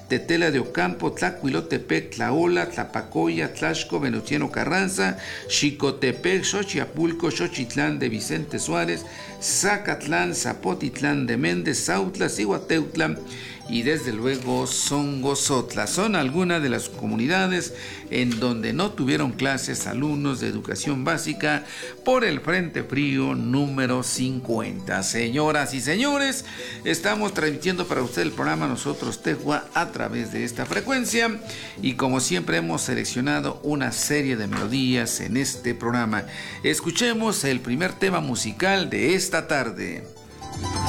Tetela de Ocampo, Tlacuilotepec, Tlaola, Tlapacoya, Tlaxco, Venustiano Carranza, Xicotepec, Xochiapulco, Xochitlán de Vicente Suárez, Zacatlán, Zapotitlán de Méndez, Zautla, Cihuateutla y desde luego Songozotla. Son algunas de las comunidades en donde no tuvieron clases alumnos de educación básica por el Frente Frío número 50. Señoras y señores, estamos transmitiendo para usted el programa Nosotros Tejua a través de esta frecuencia y como siempre hemos seleccionado una serie de melodías en este programa. Escuchemos el primer tema musical de esta tarde.